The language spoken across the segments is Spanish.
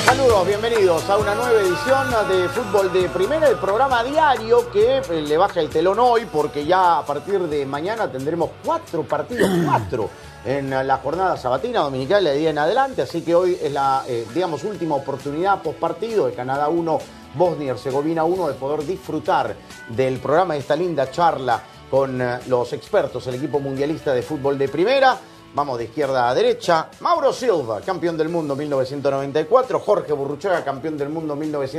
Saludos, bienvenidos a una nueva edición de Fútbol de Primera, el programa diario que le baja el telón hoy porque ya a partir de mañana tendremos 4 partidos, 4 en la jornada sabatina dominical de día en adelante, así que hoy es la, digamos, última oportunidad post partido de Canadá 1, Bosnia y Herzegovina 1 de poder disfrutar del programa, de esta linda charla con los expertos, el equipo mundialista de fútbol de primera. Vamos de izquierda a derecha. Mauro Silva, campeón del mundo 1994. Jorge Burruchaga, campeón del mundo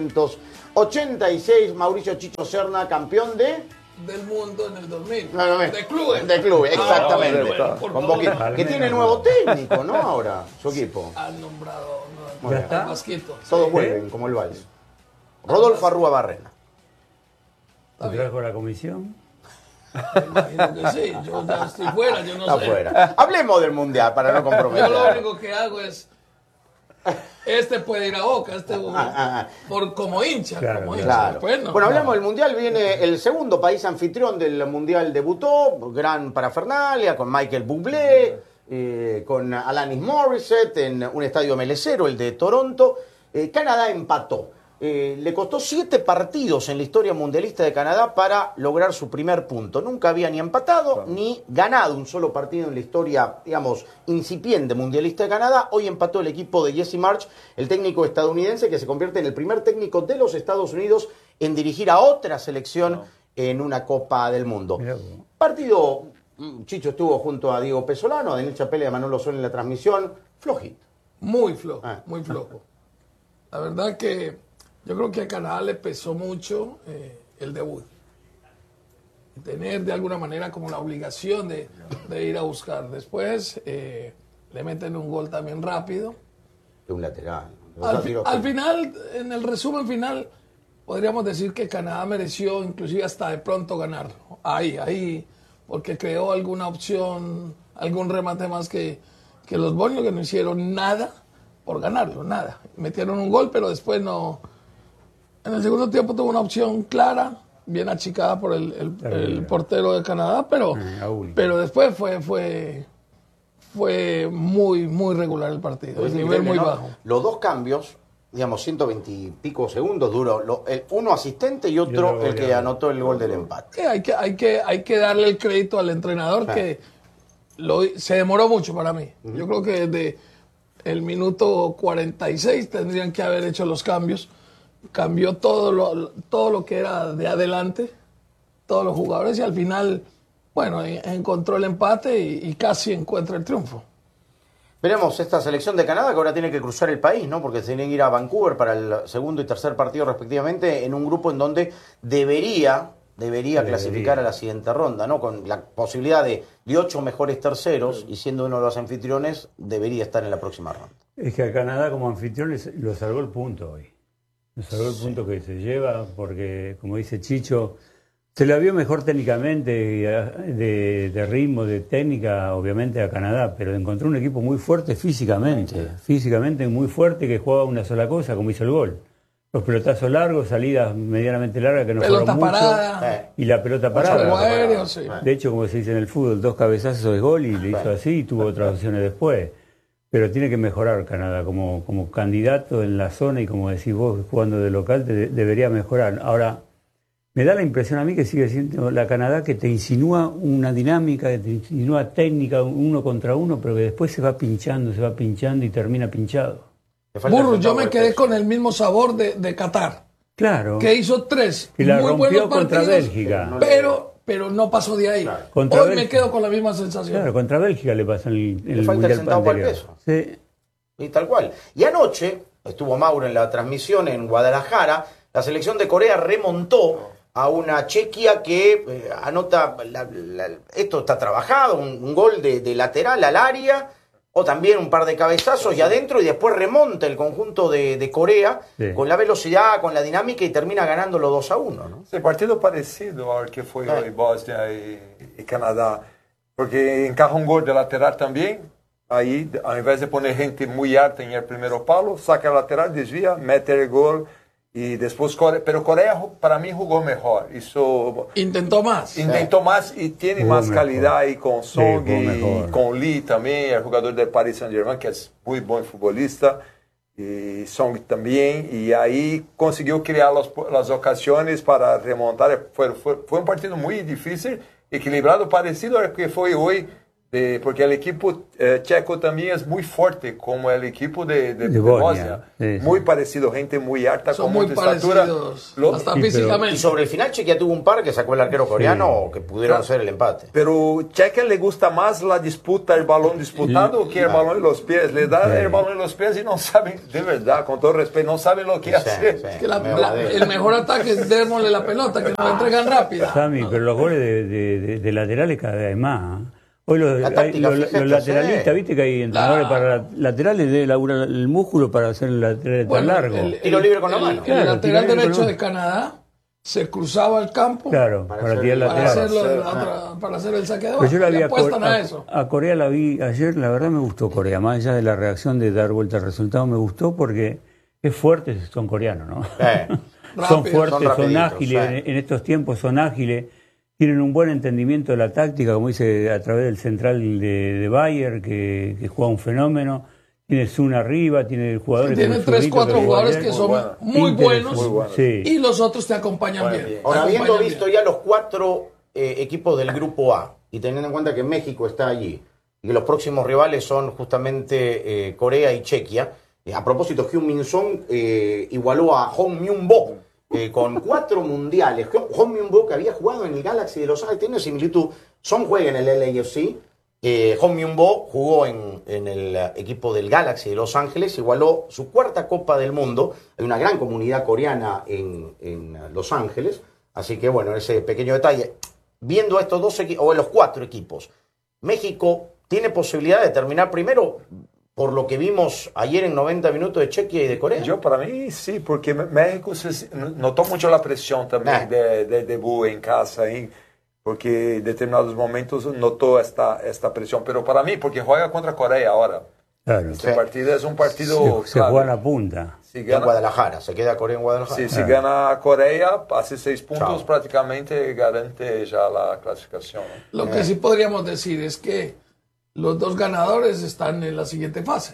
1986. Mauricio Chicho Serna, campeón del mundo en el 2000. No, de clubes. De clubes, exactamente. Con que tiene nuevo técnico, ¿no? Ahora, su equipo. Han nombrado al Vasquito. Todos vuelven, como el vals. Rodolfo Arrúa Barrena. ¿Te trajo la comisión? Me imagino que sí, yo ya estoy fuera, yo no sé. Afuera. Hablemos del mundial para no comprometer. Yo lo único que hago es, puede ir a Boca, como hincha. Claro, como hincha. Claro. Después no. Bueno, hablamos del mundial, viene el segundo país anfitrión del mundial, debutó, gran parafernalia, con Michael Bublé, con Alanis Morissette, en un estadio melecero, el de Toronto. Canadá empató. Le costó 7 partidos en la historia mundialista de Canadá para lograr su primer punto. Nunca había ni empatado ni ganado un solo partido en la historia, digamos, incipiente mundialista de Canadá. Hoy empató el equipo de Jesse Marsch, el técnico estadounidense que se convierte en el primer técnico de los Estados Unidos en dirigir a otra selección en una Copa del Mundo. Partido, Chicho estuvo junto a Diego Pesolano, a Daniel Chapelle y a Manolo Sol en la transmisión. Flojito. Muy flojo, muy flojo. La verdad que yo creo que a Canadá le pesó mucho el debut. Tener de alguna manera como la obligación de ir a buscar. Después le meten un gol también rápido. De un lateral. Al final, en el resumen final, podríamos decir que Canadá mereció inclusive hasta de pronto ganar. Ahí, porque creó alguna opción, algún remate más que los bosnios, que no hicieron nada por ganarlo, nada. Metieron un gol, pero después no. En el segundo tiempo tuvo una opción clara, bien achicada por el portero de Canadá, pero después fue muy, muy regular el partido, el nivel muy bajo. Los dos cambios, digamos, 120 y pico segundos duró, uno asistente y otro el que anotó el gol del empate. Hay que darle el crédito al entrenador que se demoró mucho para mí. Yo creo que desde el minuto 46 tendrían que haber hecho los cambios. Cambió todo lo que era de adelante, todos los jugadores, y al final, bueno, encontró el empate y casi encuentra el triunfo. Veremos esta selección de Canadá que ahora tiene que cruzar el país, ¿no? Porque tiene que ir a Vancouver para el segundo y tercer partido respectivamente en un grupo en donde debería clasificar a la siguiente ronda, ¿no? Con la posibilidad de 8 mejores terceros y siendo uno de los anfitriones debería estar en la próxima ronda. Es que a Canadá como anfitrión lo salvó el punto hoy. Lo salvó el punto que se lleva porque, como dice Chicho, se la vio mejor técnicamente, de ritmo, de técnica, obviamente a Canadá, pero encontró un equipo muy fuerte físicamente muy fuerte, que jugaba una sola cosa, como hizo el gol. Los pelotazos largos, salidas medianamente largas que no fueron mucho, y la pelota parada. Aéreo, sí. De hecho, como se dice en el fútbol, 2 cabezazos de gol y le hizo así y tuvo otras opciones después. Pero tiene que mejorar Canadá como candidato en la zona y como decís vos, jugando de local, debería mejorar. Ahora, me da la impresión a mí que sigue siendo la Canadá que te insinúa una dinámica, que te insinúa técnica, 1 contra 1, pero que después se va pinchando y termina pinchado. Burro, yo me quedé con el mismo sabor de Qatar. Claro. Que hizo 3 y la muy rompió buenos contra partidos, Bélgica. Pero no pasó de ahí. Claro. Hoy me quedo con la misma sensación. Claro, contra Bélgica le pasó en el falta Mundial el centavo para el anterior. peso. Sí. Y tal cual. Y anoche estuvo Mauro en la transmisión en Guadalajara. La selección de Corea remontó a una Chequia que anota, esto está trabajado, un gol de lateral al área, o también un par de cabezazos y adentro, y después remonta el conjunto de Corea con la velocidad, con la dinámica, y termina ganándolo 2-1, ¿no? Sí, partido parecido al que fue hoy Bosnia y Canadá, porque encaja un gol de lateral también. Ahí, ao invés de poner gente muy alta en el primer palo, saca el lateral, desvía, mete el gol y después Corea. Pero Corea para mí jugó mejor. Intentó más y tiene más calidad ahí con Song y con Lee también, el jugador del Paris Saint-Germain, que es muy buen futbolista. y Song también, y ahí consiguió crear las ocasiones para remontar. Fue un partido muy difícil, equilibrado, parecido al que fue hoy, porque el equipo checo también es muy fuerte, como el equipo de Bosnia. Sí, sí. Muy parecido, gente muy alta, Son con muy mucha estatura. parecidos, hasta Sí, pero- físicamente. Y sobre el final Chequia tuvo un par que sacó el arquero coreano que pudieron Claro. ser el empate. Pero Checa le gusta más la disputa, el balón disputado, que el balón en los pies. Le da el balón en los pies y no saben, de verdad, con todo respeto, no saben lo que Sí, hacer. sí. Que Me badé. el mejor ataque es démosle la pelota, que nos la entregan rápida. Sammy, pero los goles de laterales cada vez más. Hoy La táctica, fíjate, los lateralistas, sí. viste que hay entrenadores para laterales de laburar el músculo para hacer el lateral tan largo. Tiro libre con la mano. El Claro, lateral tiro libre derecho con la de Canadá se cruzaba el campo Claro, Para para hacer- tirar para para, lateral. hacerlo de Sí. la otra- para hacer el saque de Pero yo la banda. vi Le apuestan a eso. a Corea la vi ayer, la verdad me gustó Corea, más allá de la reacción de dar vuelta al resultado, me gustó porque es fuerte, son coreanos, ¿no? Son Rápido. fuertes, Son son rapiditos, ágiles, sí. en estos tiempos son ágiles, tienen un buen entendimiento de la táctica, como dice a través del central de Bayer, que juega un fenómeno, tiene Sun arriba, tiene jugadores Tiene como 3, Zurrito, 4 que jugadores juegan que son bueno. muy buenos, interesantes. buenos. Sí. y los otros te acompañan Bueno, bien. bien. Ahora, Te habiendo acompañan visto bien. ya los 4 equipos del grupo A y teniendo en cuenta que México está allí y que los próximos rivales son justamente Corea y Chequia, a propósito, Hyun Min Song igualó a Hong Myung Bo con 4 mundiales. Hong Myung Bo, que había jugado en el Galaxy de Los Ángeles, tiene similitud. Son juega en el LAFC. Hong Myung Bo jugó en el equipo del Galaxy de Los Ángeles, igualó su 4ª Copa del Mundo. Hay una gran comunidad coreana en Los Ángeles, así que bueno, ese pequeño detalle. Viendo a estos 2 equipos, o los 4 equipos, México tiene posibilidad de terminar primero por lo que vimos ayer en 90 minutos de Chequia y de Corea. Yo para mí sí, porque México notó mucho la presión también del debut en casa, porque en determinados momentos notó esta presión. Pero para mí, porque juega contra Corea ahora, Claro. este partido es un partido Se clave. juega a la punta. Si en gana, Guadalajara, se queda Corea en Guadalajara. si gana Corea, hace 6 puntos, Chao. prácticamente garante ya la clasificación, ¿no? Lo que sí podríamos decir es que los 2 ganadores están en la siguiente fase.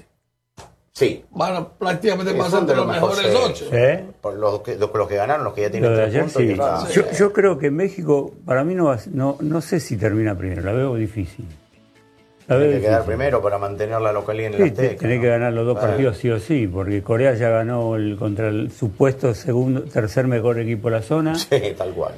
Sí. Van a prácticamente Sí, pasar son de entre los los mejores mejores, 8. ¿Eh? Por los que ganaron, los que ya tienen Lo de 3 ayer puntos. sí. y está- Yo creo que México, para mí no sé si termina primero, la veo difícil. La veo Tiene que quedar difícil. primero para mantener la localidad en el Sí, Azteca. tenés ¿no? que ganar los 2 Claro. partidos sí o sí, porque Corea ya ganó contra el supuesto tercer mejor equipo de la zona. Sí, tal cual.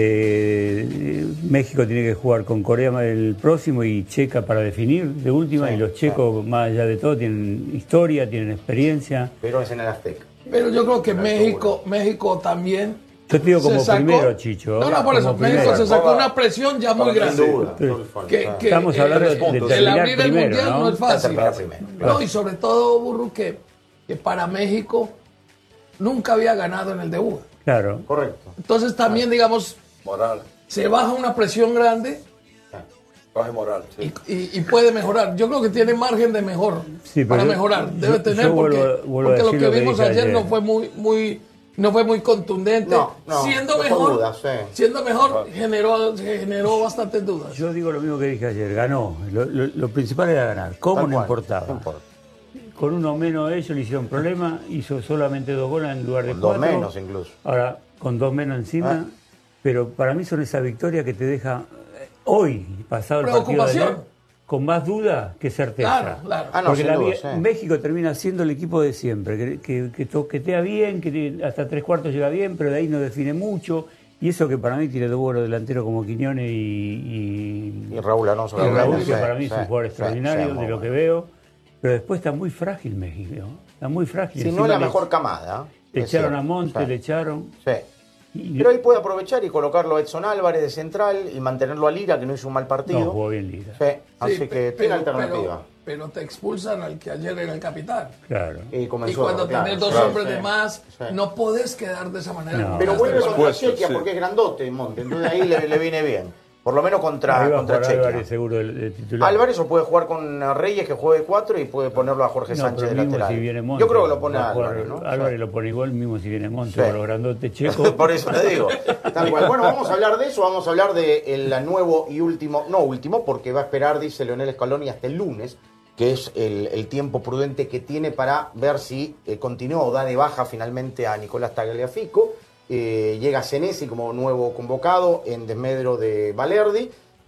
México tiene que jugar con Corea el próximo y Checa para definir de última, Sí, y los checos, más allá de todo, tienen historia, tienen experiencia. Pero es en el Azteca. Pero yo creo que México también. Yo te digo como se sacó- primero, Chicho. No, por eso. como México primero. se sacó una presión ya muy Sin grande. Sin duda. Pero- Que, Estamos hablando de puntos. el terminar abrir el primero, mundial no, ¿no? es fácil. Terminar primero. No, y sobre todo, Burru, que para México nunca había ganado en el debut. Claro. Correcto. Entonces también, digamos, Moral, se baja una presión grande baje moral, sí. y puede mejorar. Yo creo que tiene margen de mejor Sí, para pero mejorar. Debe yo tener vuelvo porque, a porque lo decir que lo que vimos dije ayer no ayer. fue muy contundente. No, siendo dejó mejor, dudas, sí. siendo mejor generó bastantes dudas. Yo digo lo mismo que dije ayer, ganó. Lo principal era ganar. ¿Cómo Tal no cual, importaba? no importa. Con uno menos ellos le hicieron problema, hizo solamente 2 goles en lugar de Con 2 4. menos incluso. Ahora, con 2 menos encima, pero para mí son esa victoria que te deja hoy, pasado el partido de Preocupación. ayer, con más duda que certeza. Claro, claro. Ah, no, Porque sin duda, sí. México termina siendo el equipo de siempre, que toquetea bien, hasta 3/4 llega bien, pero de ahí no define mucho. Y eso que para mí tiene 2 buenos delanteros como Quiñones Y Raúl Alonso. y también, Raúl, sí, que para mí es sí, un jugador sí, extraordinario sí, muy de lo que bueno. veo. Pero después está muy frágil México, ¿no? Está muy frágil. Si no Encima es la le- mejor camada. Le es echaron cierto. a Monte, Sí. le echaron. Sí. Y Pero ahí puede aprovechar y colocarlo a Edson Álvarez de central y mantenerlo a Lira, que no hizo un mal partido. no, jugó bien Lira. Sí, así Sí, que tiene alternativa. pero te expulsan al que ayer era el capitán. Claro. Y Y comenzó, cuando claro, tenés 2 claro, hombres sí, de más, sí. no podés quedar de esa manera. No. como Pero quedaste vuelve con- contra supuesto, Chequia sí. porque es grandote, Monte. Entonces ahí le viene bien. Por lo menos Ahí contra va a jugar Chequia. Álvarez seguro de titular. Álvarez o puede jugar con Reyes, que juegue 4, y puede ponerlo a Jorge No, Sánchez pero de mismo lateral. si viene Monte, Yo creo que lo pone va a a jugar- Álvarez, ¿no? Álvarez Sí. lo pone igual mismo si viene Monte, Sí. con los grandotes checos. Por eso te digo. Tal cual. Bueno, vamos a hablar de eso, vamos a hablar de el nuevo y último, no último, porque va a esperar, dice Leonel Scaloni, hasta el lunes, que es el tiempo prudente que tiene para ver si continúa o da de baja finalmente a Nicolás Tagliafico. Llega Senesi como nuevo convocado en desmedro de Balerdi.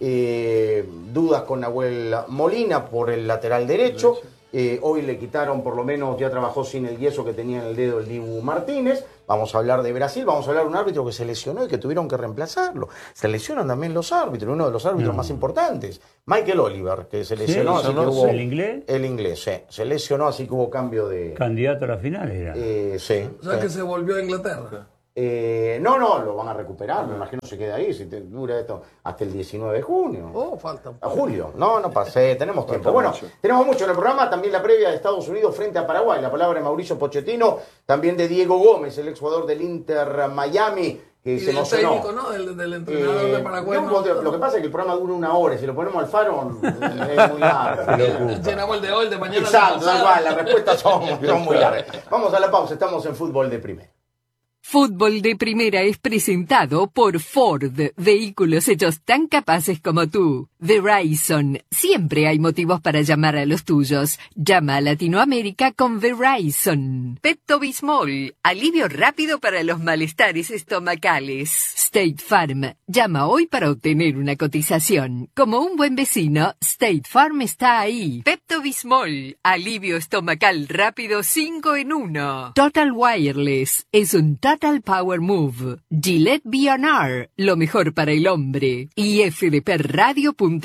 Dudas con Nahuel Molina por el lateral derecho. Hoy le quitaron, por lo menos ya trabajó sin el yeso que tenía en el dedo el Dibu Martínez. Vamos a hablar de Brasil, vamos a hablar de un árbitro que se lesionó y que tuvieron que reemplazarlo. Se lesionan también los árbitros, uno de los árbitros más importantes, Michael Oliver, que se lesionó. Sí, así que hubo, ¿el inglés? El inglés, sí. Se lesionó, así que hubo cambio de... Candidato a la final era. Sí. O sea que se volvió a Inglaterra. No, lo van a recuperar, me imagino se queda ahí, si dura esto hasta el 19 de junio. Falta. A julio, no pase, tenemos tiempo. Bueno, tenemos mucho en el programa, también la previa de Estados Unidos frente a Paraguay, la palabra de Mauricio Pochettino, también de Diego Gómez, el exjugador del Inter Miami, que se emocionó. Técnico, ¿no? Del entrenador de Paraguay. Lo que pasa es que el programa dura 1 hora, y si lo ponemos al faro es muy largo. Llenamos el de hoy, de mañana. Exacto, da igual, las respuestas son muy largas. Vamos a la pausa, estamos en Fútbol de Primera. Fútbol de Primera es presentado por Ford, vehículos hechos tan capaces como tú. Verizon, siempre hay motivos para llamar a los tuyos. Llama a Latinoamérica con Verizon. Pepto-Bismol, alivio rápido para los malestares estomacales. State Farm, llama hoy para obtener una cotización. Como un buen vecino, State Farm está ahí. Pepto-Bismol, alivio estomacal rápido 5 en 1. Total Wireless, es un Total Power Move. Gillette B&R, lo mejor para el hombre. Y fdpradio.com.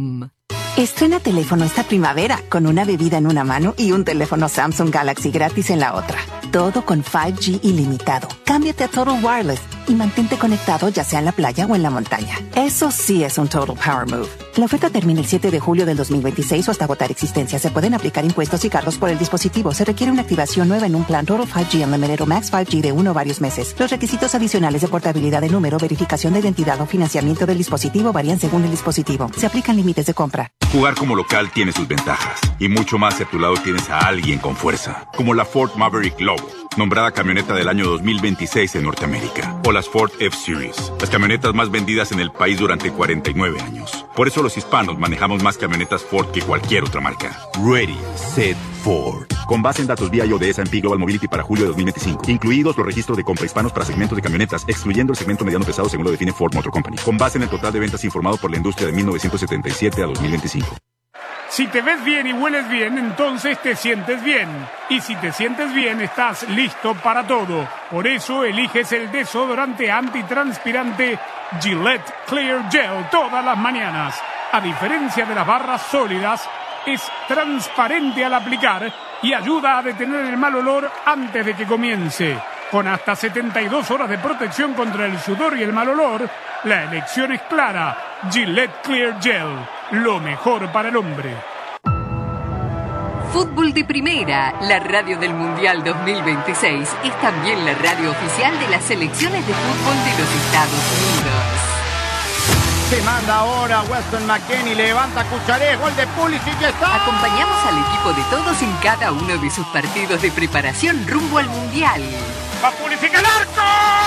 Estrena teléfono esta primavera con una bebida en una mano y un teléfono Samsung Galaxy gratis en la otra. Todo con 5G ilimitado. Cámbiate a Total Wireless y mantente conectado ya sea en la playa o en la montaña. Eso sí es un Total Power Move. La oferta termina el 7 de julio del 2026 o hasta agotar existencia. Se pueden aplicar impuestos y cargos por el dispositivo. Se requiere una activación nueva en un plan Total 5G Unlimited o Max 5G de 1 o varios meses. Los requisitos adicionales de portabilidad de número, verificación de identidad o financiamiento del dispositivo varían según el dispositivo. Se aplican límites de compra. Jugar como local tiene sus ventajas. Y mucho más si a tu lado tienes a alguien con fuerza. Como la Ford Maverick Lobo, nombrada camioneta del año 2026 en Norteamérica. O las Ford F-Series, las camionetas más vendidas en el país durante 49 años. Por eso los hispanos manejamos más camionetas Ford que cualquier otra marca. Ready, Set, Ford. Con base en datos BIO de S&P Global Mobility para julio de 2025. Incluidos los registros de compra hispanos para segmentos de camionetas, excluyendo el segmento mediano pesado según lo define Ford Motor Company. Con base en el total de ventas informado por la industria de 1977 a 2025. Si te ves bien y hueles bien, entonces te sientes bien. Y si te sientes bien, estás listo para todo. Por eso eliges el desodorante antitranspirante Gillette Clear Gel todas las mañanas. A diferencia de las barras sólidas, es transparente al aplicar y ayuda a detener el mal olor antes de que comience. Con hasta 72 horas de protección contra el sudor y el mal olor, la elección es clara. Gillette Clear Gel, lo mejor para el hombre. Fútbol de Primera, la radio del Mundial 2026, es también la radio oficial de las selecciones de fútbol de los Estados Unidos. Se manda ahora Weston McKennie, levanta Cucharé, gol de Pulisic, ya está. Acompañamos al equipo de todos en cada uno de sus partidos de preparación rumbo al Mundial. ¡Va Pulisic al arco!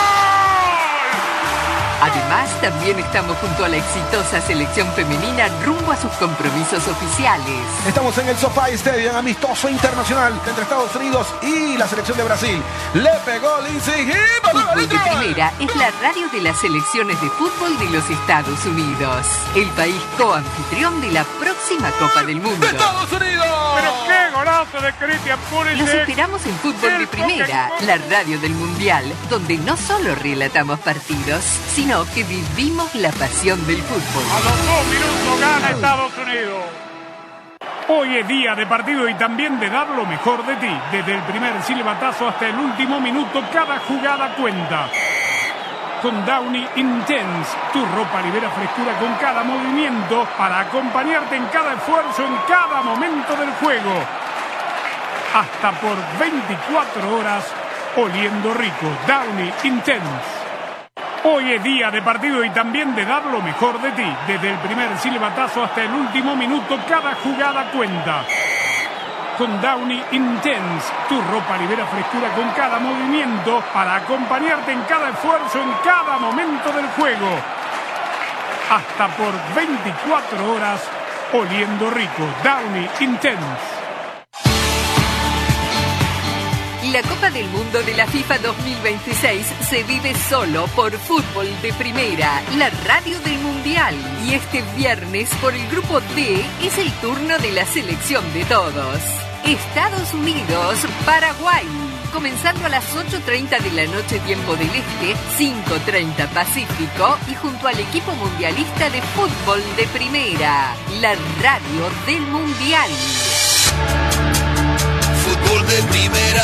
Además, también estamos junto a la exitosa selección femenina rumbo a sus compromisos oficiales. Estamos en el SoFi Stadium, amistoso internacional entre Estados Unidos y la selección de Brasil. Le pegó Lindsey y Fútbol de Primera es la radio de las selecciones de fútbol de los Estados Unidos. El país coanfitrión de la próxima Copa del Mundo. ¡Estados Unidos! ¡Pero qué golazo de Christian Pulisic! Los esperamos en Fútbol de Primera, la radio del Mundial, donde no solo relatamos partidos, sino que vivimos la pasión del fútbol. A los 2 minutos gana Estados Unidos. Hoy es día de partido y también de dar lo mejor de ti. Desde el primer silbatazo hasta el último minuto, cada jugada cuenta. Con Downy Intense, tu ropa libera frescura con cada movimiento para acompañarte en cada esfuerzo, en cada momento del juego. Hasta por 24 horas, oliendo rico. Downy Intense. Hoy es día de partido y también de dar lo mejor de ti. Desde el primer silbatazo hasta el último minuto, cada jugada cuenta. Con Downy Intense, tu ropa libera frescura con cada movimiento para acompañarte en cada esfuerzo, en cada momento del juego. Hasta por 24 horas, oliendo rico. Downy Intense. La Copa del Mundo de la FIFA 2026 se vive solo por Fútbol de Primera, la radio del Mundial. Y este viernes, por el Grupo D, es el turno de la selección de todos. Estados Unidos, Paraguay. Comenzando a las 8:30 de la noche, tiempo del Este, 5:30 Pacífico, y junto al equipo mundialista de Fútbol de Primera, la radio del Mundial. Fútbol de Primera.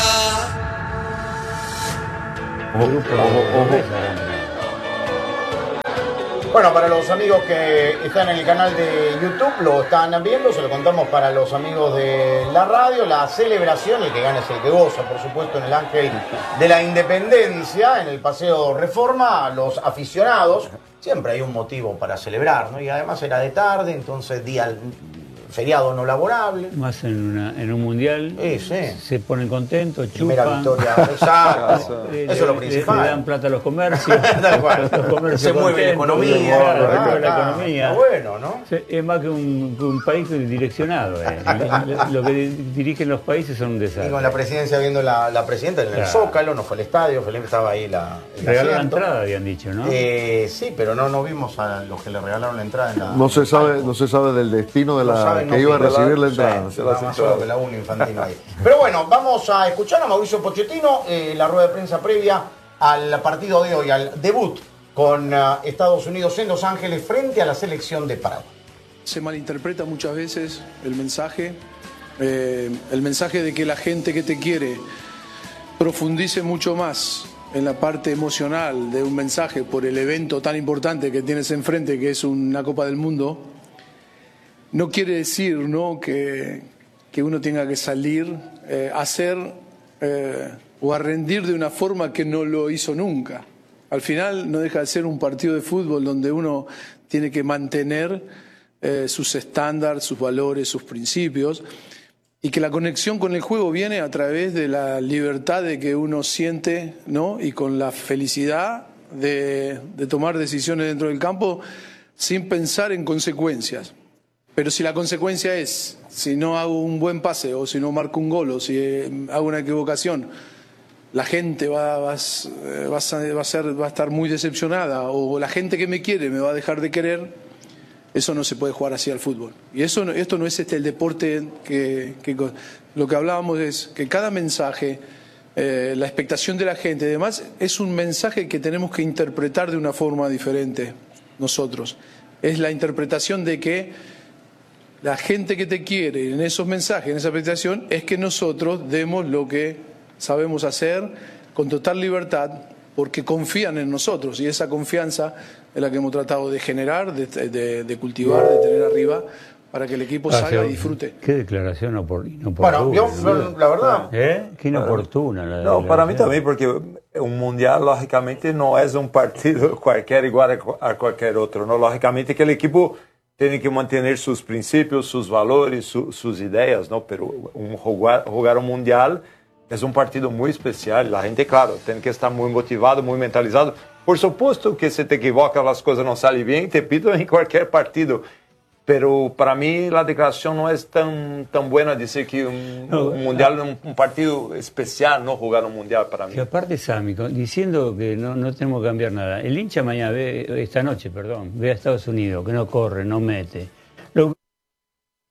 Bueno, para los amigos que están en el canal de YouTube, lo están viendo, se lo contamos para los amigos de la radio, la celebración, el que gana es el que goza, por supuesto, en el Ángel de la Independencia, en el Paseo Reforma, los aficionados, siempre hay un motivo para celebrar, ¿no? Y además era de tarde, entonces feriado no laborable. Más en un mundial, se ponen contentos, primera chupan. victoria, exacto. Eso es lo principal. Le dan plata a los comercios. Tal cual. Los comercios Se mueve la economía. La economía. Está bueno, ¿no? Es más que un país direccionado. Lo que dirigen los países son un desastre. Y con la presidencia viendo la presidenta en el Zócalo, no fue al estadio, Felipe estaba ahí regaló la entrada, habían dicho, ¿no? Sí, pero no vimos a los que le regalaron la entrada en la... No se sabe del destino de la que iba a recibir la entrada. Sí, más solo que la UNI Infantino ahí. Pero bueno, vamos a escuchar a Mauricio Pochettino, la rueda de prensa previa al partido de hoy, al debut con Estados Unidos en Los Ángeles frente a la selección de Paraguay. Se malinterpreta muchas veces el mensaje de que la gente que te quiere profundice mucho más en la parte emocional de un mensaje por el evento tan importante que tienes enfrente, que es una Copa del Mundo. No quiere decir, ¿no?, que uno tenga que salir a hacer o a rendir de una forma que no lo hizo nunca. Al final no deja de ser un partido de fútbol donde uno tiene que mantener sus estándares, sus valores, sus principios, y que la conexión con el juego viene a través de la libertad de que uno siente, ¿no?, y con la felicidad de tomar decisiones dentro del campo sin pensar en consecuencias. Pero si la consecuencia es, si no hago un buen pase, o si no marco un gol, o si hago una equivocación, la gente va a estar muy decepcionada, o la gente que me quiere me va a dejar de querer, eso no se puede jugar así al fútbol. Y esto no es el deporte lo que hablábamos es que cada mensaje, la expectación de la gente, además, es un mensaje que tenemos que interpretar de una forma diferente nosotros. Es la interpretación de que la gente que te quiere en esos mensajes, en esa expectación, es que nosotros demos lo que sabemos hacer con total libertad, porque confían en nosotros, y esa confianza es la que hemos tratado de generar, de cultivar, de tener arriba, para que el equipo salga y disfrute. Qué declaración inoportuna. Bueno, yo, la verdad... Qué inoportuna. No, para mí también, porque un mundial, lógicamente, no es un partido cualquiera igual a cualquier otro, ¿no? Lógicamente que el equipo tiene que mantener sus principios, sus valores, sus ideas, ¿no? Pero jugar un mundial es un partido muy especial. La gente, claro, tiene que estar muy motivado, muy mentalizado. Por supuesto que si te equivocas, las cosas no salen bien, te pido en cualquier partido. Pero para mí la declaración no es tan buena decir que un mundial es un partido especial, no jugar un mundial para mí. Que aparte, Sammy, diciendo que no tenemos que cambiar nada, el hincha mañana esta noche ve a Estados Unidos, que no corre, no mete,